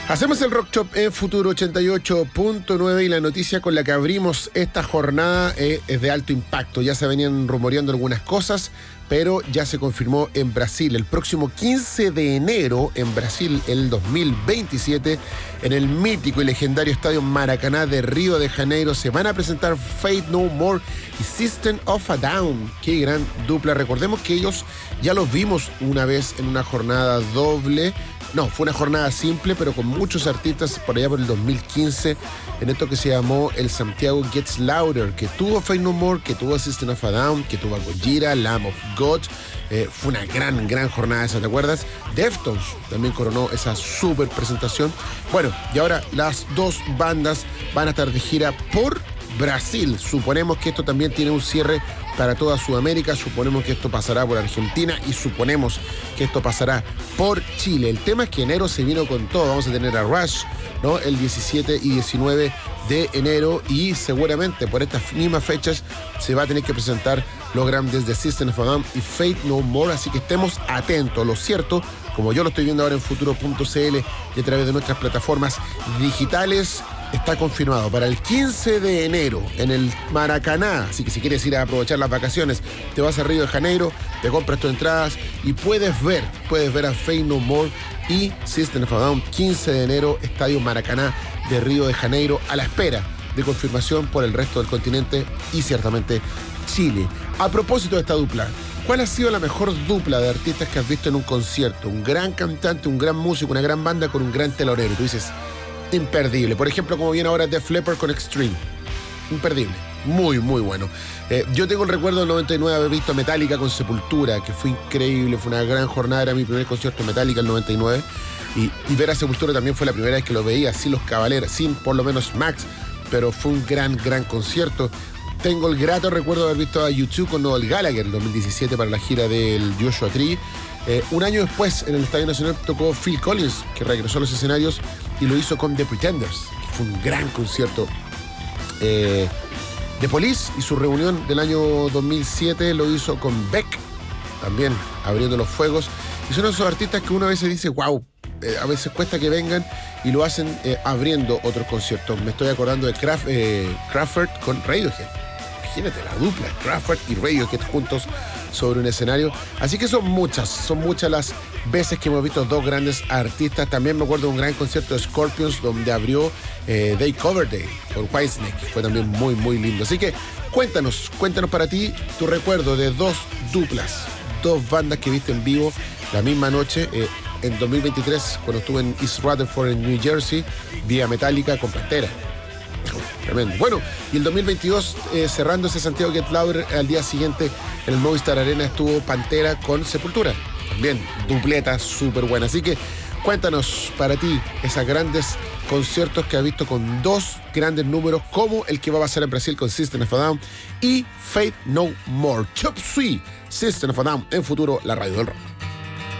Hacemos el Rock Shop en Futuro 88.9 y la noticia con la que abrimos esta jornada es de alto impacto. Ya se venían rumoreando algunas cosas, pero ya se confirmó en Brasil. El próximo 15 de enero en Brasil, el 2027, en el mítico y legendario Estadio Maracaná de Río de Janeiro, se van a presentar Faith No More y System of a Down. Qué gran dupla. Recordemos que ellos ya los vimos una vez en una jornada doble. No, fue una jornada simple, pero con muchos artistas por allá por el 2015, en esto que se llamó el Santiago Gets Louder, que tuvo Faith No More, que tuvo System of a Down, que tuvo a Gojira, Lamb of God. Fue una gran jornada esa, ¿te acuerdas? Deftones también coronó esa super presentación. Bueno, y ahora las dos bandas van a estar de gira por Brasil. Suponemos que esto también tiene un cierre para toda Sudamérica, suponemos que esto pasará por Argentina y suponemos que esto pasará por Chile. El tema es que enero se vino con todo. Vamos a tener a Rush, ¿no?, el 17 y 19 de enero, y seguramente por estas mismas fechas se va a tener que presentar los grandes de System of a Down y Faith No More, así que estemos atentos. Lo cierto, como yo lo estoy viendo ahora en futuro.cl y a través de nuestras plataformas digitales, está confirmado para el 15 de enero en el Maracaná. Así que si quieres ir a aprovechar las vacaciones, te vas a Río de Janeiro, te compras tus entradas y puedes ver a Faith No More y System of a Down. 15 de enero, Estadio Maracaná de Río de Janeiro, a la espera de confirmación por el resto del continente y ciertamente Chile. A propósito de esta dupla, ¿cuál ha sido la mejor dupla de artistas que has visto en un concierto? Un gran cantante, un gran músico, una gran banda con un gran telonero. Tú dices, imperdible. Por ejemplo, como viene ahora Def Leppard con Extreme. Imperdible. Muy bueno. Yo tengo el recuerdo del 99 de haber visto a Metallica con Sepultura, que fue increíble, fue una gran jornada, era mi primer concierto de Metallica el 99. Y ver a Sepultura también fue la primera vez que lo veía, sin los Cavaleros, sin por lo menos Max, pero fue un gran concierto. Tengo el grato recuerdo de haber visto a U2 con Noel Gallagher en 2017 para la gira del Joshua Tree. Un año después, en el Estadio Nacional, tocó Phil Collins, que regresó a los escenarios y lo hizo con The Pretenders, que fue un gran concierto. The Police y su reunión del año 2007 lo hizo con Beck, también abriendo los fuegos. Y son esos artistas que uno a veces dice, wow, a veces cuesta que vengan y lo hacen abriendo otros conciertos. Me estoy acordando de Kraftwerk con Radiohead. Imagínate la dupla, Kraftwerk y Radiohead juntos sobre un escenario. Así que son muchas las veces que hemos visto dos grandes artistas. También me acuerdo de un gran concierto de Scorpions donde abrió Day Cover Day con Whitesnake. Fue también muy lindo. Así que cuéntanos para ti tu recuerdo de dos duplas, dos bandas que viste en vivo la misma noche. En 2023, cuando estuve en East Rutherford, en New Jersey, vi a Metallica con Pantera. Tremendo. Bueno, y el 2022, cerrando ese Santiago Get Louder, al día siguiente en el Movistar Arena estuvo Pantera con Sepultura. También dupleta súper buena. Así que cuéntanos para ti esos grandes conciertos que has visto con dos grandes números, como el que va a pasar en Brasil con System of a Down y Faith No More. Chop Suey, System of a Down en Futuro, la radio del rock.